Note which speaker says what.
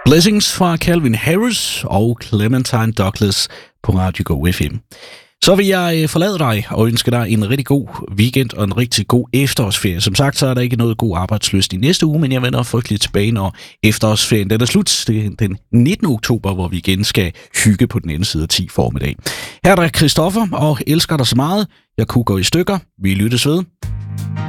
Speaker 1: Blessings fra Calvin Harris og Clementine Douglas på Radio Go FM. Så vil jeg forlade dig og ønske dig en rigtig god weekend og en rigtig god efterårsferie. Som sagt, så er der ikke noget god arbejdslyst i næste uge, men jeg vender frygteligt tilbage, når efterårsferien den er slut. Det er den 19. oktober, hvor vi igen skal hygge på den anden side af 10 formiddag. Her er der Christoffer og elsker dig så meget. Jeg kunne gå i stykker. Vi lyttes ved.